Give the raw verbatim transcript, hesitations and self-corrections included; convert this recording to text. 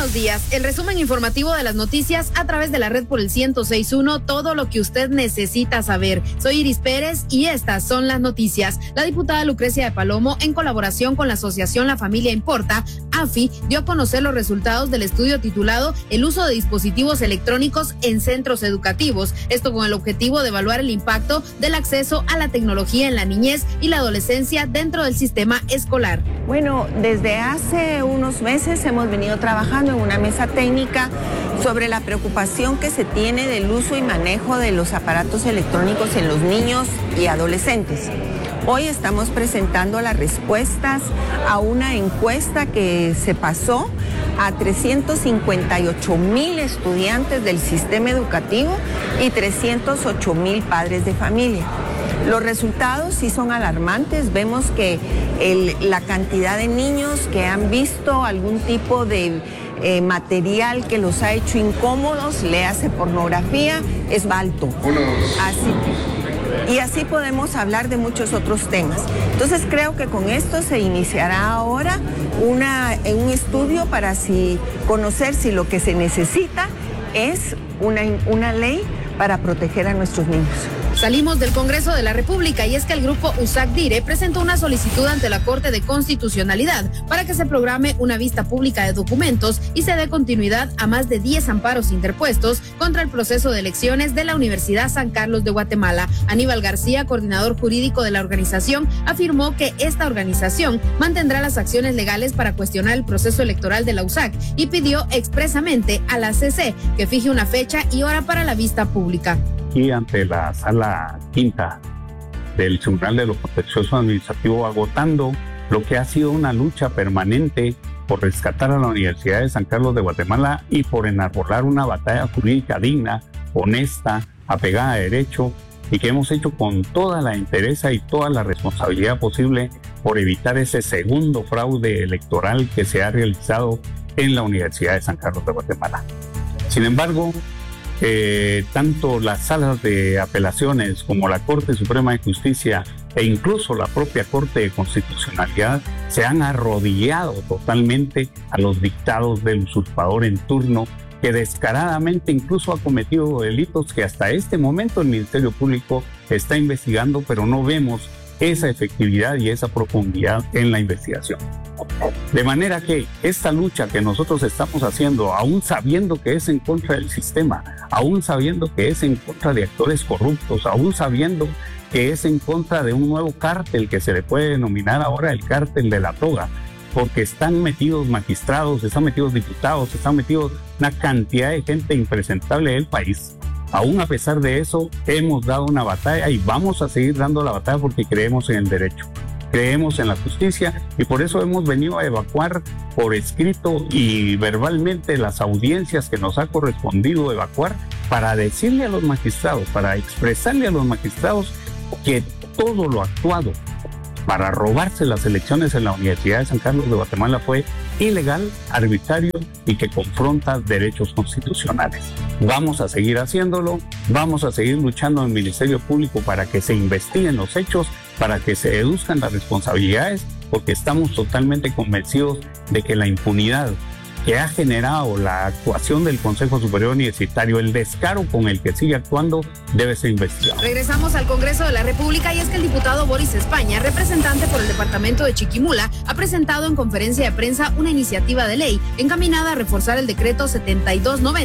buenos días. El resumen informativo de las noticias a través de la red por el ciento seis punto uno, todo lo que usted necesita saber. Soy Iris Pérez y estas son las noticias. La diputada Lucrecia de Palomo, en colaboración con la asociación La Familia Importa, A F I, dio a conocer los resultados del estudio titulado El uso de dispositivos electrónicos en centros educativos. Esto con el objetivo de evaluar el impacto del acceso a la tecnología en la niñez y la adolescencia dentro del sistema escolar. Bueno, desde hace unos meses hemos venido trabajando en una mesa técnica sobre la preocupación que se tiene del uso y manejo de los aparatos electrónicos en los niños y adolescentes. Hoy estamos presentando las respuestas a una encuesta que se pasó a trescientos cincuenta y ocho mil estudiantes del sistema educativo y trescientos ocho mil padres de familia. Los resultados sí son alarmantes. Vemos que el, la cantidad de niños que han visto algún tipo de eh, material que los ha hecho incómodos, le hace pornografía, es alto. Así, y así podemos hablar de muchos otros temas. Entonces creo que con esto se iniciará ahora una, un estudio para si, conocer si lo que se necesita es una, una ley para proteger a nuestros niños. Salimos del Congreso de la República y es que el grupo USAC-Dire presentó una solicitud ante la Corte de Constitucionalidad para que se programe una vista pública de documentos y se dé continuidad a más de diez amparos interpuestos contra el proceso de elecciones de la Universidad San Carlos de Guatemala. Aníbal García, coordinador jurídico de la organización, afirmó que esta organización mantendrá las acciones legales para cuestionar el proceso electoral de la USAC y pidió expresamente a la C C que fije una fecha y hora para la vista pública. Aquí ante la sala quinta del Tribunal de lo Contencioso Administrativo, agotando lo que ha sido una lucha permanente por rescatar a la Universidad de San Carlos de Guatemala y por enarbolar una batalla jurídica digna, honesta, apegada a derecho, y que hemos hecho con toda la entereza y toda la responsabilidad posible por evitar ese segundo fraude electoral que se ha realizado en la Universidad de San Carlos de Guatemala. Sin embargo, Eh, tanto las salas de apelaciones como la Corte Suprema de Justicia e incluso la propia Corte de Constitucionalidad se han arrodillado totalmente a los dictados del usurpador en turno, que descaradamente incluso ha cometido delitos que hasta este momento el Ministerio Público está investigando, pero no vemos esa efectividad y esa profundidad en la investigación. De manera que esta lucha que nosotros estamos haciendo, aún sabiendo que es en contra del sistema, aún sabiendo que es en contra de actores corruptos, aún sabiendo que es en contra de un nuevo cártel que se le puede denominar ahora el cártel de la toga, porque están metidos magistrados, están metidos diputados, están metidos una cantidad de gente impresentable del país. Aún a pesar de eso, hemos dado una batalla y vamos a seguir dando la batalla porque creemos en el derecho, creemos en la justicia y por eso hemos venido a evacuar por escrito y verbalmente las audiencias que nos ha correspondido evacuar para decirle a los magistrados, para expresarle a los magistrados que todo lo actuado para robarse las elecciones en la Universidad de San Carlos de Guatemala fue ilegal, arbitrario y que confronta derechos constitucionales. Vamos a seguir haciéndolo, vamos a seguir luchando en el Ministerio Público para que se investiguen los hechos, para que se deduzcan las responsabilidades, porque estamos totalmente convencidos de que la impunidad que ha generado la actuación del Consejo Superior Universitario, el descaro con el que sigue actuando, debe ser investigado. Regresamos al Congreso de la República y es que el diputado Boris España, representante por el departamento de Chiquimula, ha presentado en conferencia de prensa una iniciativa de ley encaminada a reforzar el decreto setenta y dos noventa